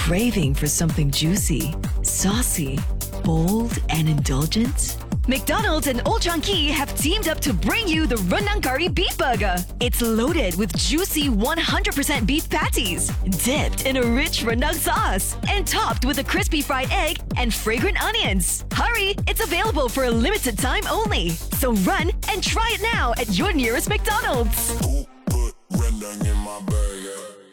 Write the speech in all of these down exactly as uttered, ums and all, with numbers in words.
craving for something juicy, saucy, bold, and indulgent? McDonald's and Old Chang Kee have teamed up to bring you the Rendang Curry Beef Burger. It's loaded with juicy one hundred percent beef patties, dipped in a rich rendang sauce, and topped with a crispy fried egg and fragrant onions. Hurry, it's available for a limited time only. So run and try it now at your nearest McDonald's. Who put rendang in my burger?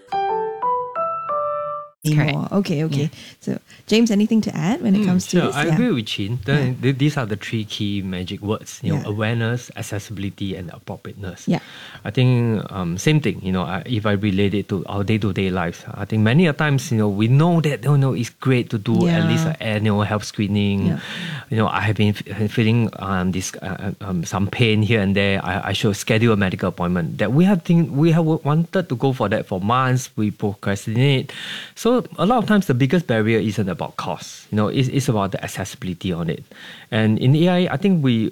More. Okay, okay. Yeah. So, James, anything to add when it mm, comes to sure, this? I yeah. agree with Chin. The, Yeah. the, these are the three key magic words, you know, Yeah. awareness, accessibility, and appropriateness. Yeah. I think um, same thing, you know, I, if I relate it to our day-to-day lives, I think many a times, you know, we know that, you know, it's great to do Yeah. at least an annual health screening. Yeah. You know, I have been f- feeling um, this uh, um, some pain here and there. I, I should schedule a medical appointment. That we have think we have wanted to go for that for months. We procrastinate. So a lot of times the biggest barrier isn't about cost. You know, it's, it's about the accessibility on it. And in A I, I think we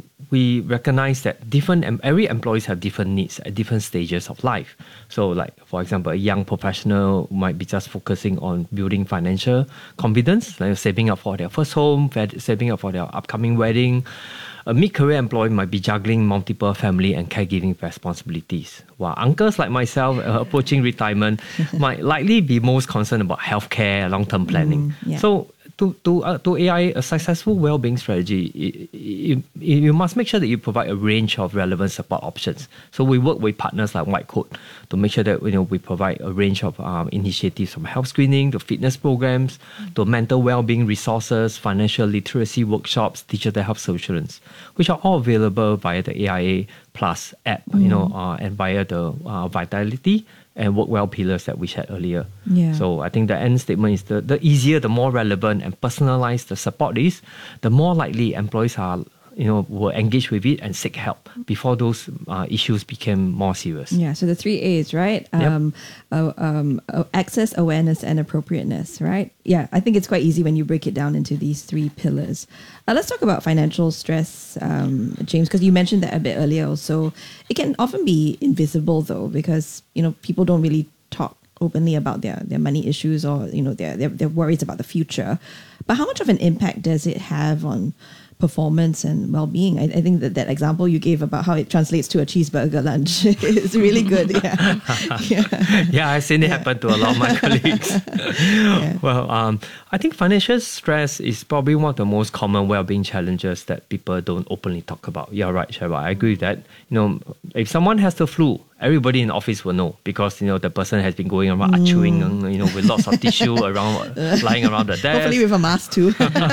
we recognize that different every employees have different needs at different stages of life. So, like for example, a young professional might be just focusing on building financial confidence, like saving up for their first home, saving up for their upcoming wedding. A mid-career employee might be juggling multiple family and caregiving responsibilities, while uncles like myself uh, approaching retirement might likely be most concerned about healthcare, long-term planning. Mm, yeah. So, to to uh, to A I, a successful well-being strategy, it, it, it, you must make sure that you provide a range of relevant support options. So we work with partners like White Coat to make sure that you know we provide a range of um, initiatives from health screening to fitness programs to mental well-being resources, financial literacy workshops, digital health solutions, which are all available via the A I A Plus app, mm. you know, uh, and via the uh, Vitality and Work Well pillars that we shared earlier. Yeah. So I think the end statement is the, the easier, the more relevant and personalized the support is, the more likely employees are, you know, will engage with it and seek help before those uh, issues became more serious. Yeah, so the three A's, right? Yep. Um, uh, um, uh, access, awareness, and appropriateness, right? Yeah, I think it's quite easy when you break it down into these three pillars. Uh, let's talk about financial stress, um, James, because you mentioned that a bit earlier also. It can often be invisible though, because, you know, people don't really talk openly about their, their money issues or, you know, their, their, their worries about the future. But how much of an impact does it have on performance and well-being? I, I think that that example you gave about how it translates to a cheeseburger lunch is really good. Yeah, yeah. yeah I've seen it yeah. happen to a lot of my colleagues. yeah. Well, um, I think financial stress is probably one of the most common well-being challenges that people don't openly talk about. You're right, Shara. I agree with that. You know, if someone has the flu, everybody in the office will know because, you know, the person has been going around mm. chewing, you know, with lots of tissue around, lying around the desk. Hopefully with a mask too.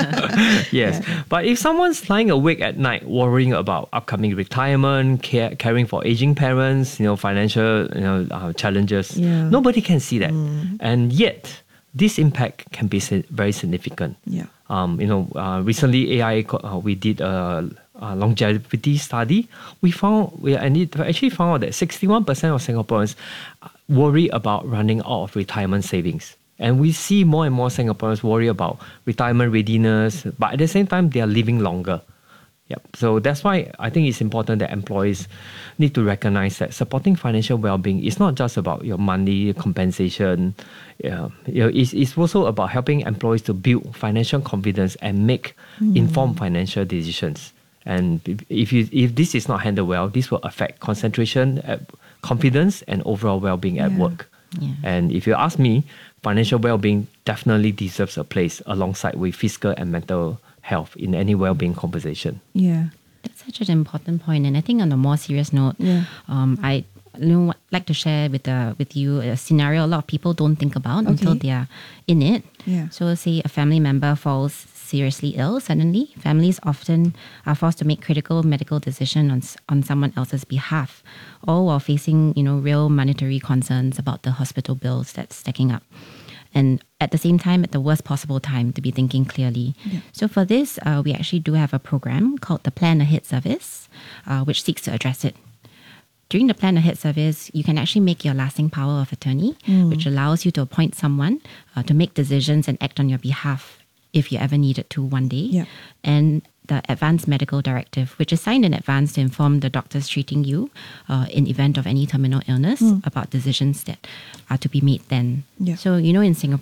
yes. Yeah. But if someone's lying awake at night worrying about upcoming retirement, care, caring for aging parents, you know, financial, you know, uh, challenges, yeah. nobody can see that. Mm. And yet, this impact can be very significant. Yeah. Um, you know, uh, recently A I, uh, we did a Uh, longevity study, we found we and it actually found out that sixty-one percent of Singaporeans worry about running out of retirement savings. And we see more and more Singaporeans worry about retirement readiness, but at the same time, they are living longer. Yep. So that's why I think it's important that employees need to recognize that supporting financial well-being is not just about your money compensation. Yeah, you know, it's, it's also about helping employees to build financial confidence and make mm. informed financial decisions. And if you if this is not handled well, this will affect concentration, confidence, and overall well-being at yeah. work. Yeah. And if you ask me, financial well-being definitely deserves a place alongside with physical and mental health in any well-being conversation. Yeah, that's such an important point. And I think on a more serious note, yeah. um, I you know, like to share with uh, with you a scenario a lot of people don't think about okay. until they are in it. Yeah. So say a family member falls seriously ill suddenly. Families often are forced to make critical medical decisions on, on someone else's behalf, all while facing, you know, real monetary concerns about the hospital bills that's stacking up. And at the same time, at the worst possible time to be thinking clearly. Yeah. So for this, uh, we actually do have a program called the Plan Ahead Service, uh, which seeks to address it. During the Plan Ahead service, you can actually make your lasting power of attorney, mm. which allows you to appoint someone uh, to make decisions and act on your behalf if you ever needed to one day. Yeah. And the Advanced Medical Directive, which is signed in advance to inform the doctors treating you uh, in event of any terminal illness mm. about decisions that are to be made then. Yeah. So, you know, in Singapore,